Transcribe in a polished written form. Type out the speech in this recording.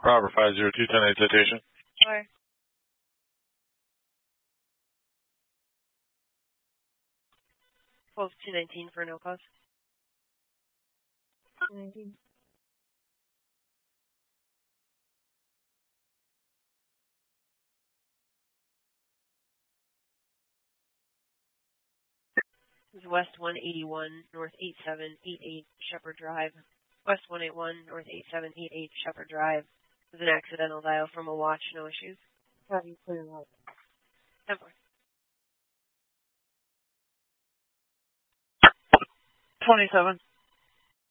Robert 50210 citation. Sorry. 12-219 for no cause. 219. This is West 181, North 8788 Shepherd Drive. West 181, North 8788 Shepherd Drive. It was an accidental dial from a watch, no issues. Have you clear light? 10-4. 27.